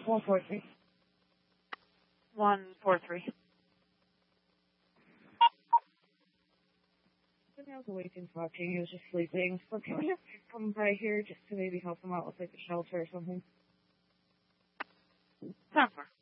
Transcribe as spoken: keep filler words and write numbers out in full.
One four three. One four three. I was awake and watching. He was just sleeping. So can we just come by here just to maybe help him out with like a shelter or something? Sounds fair.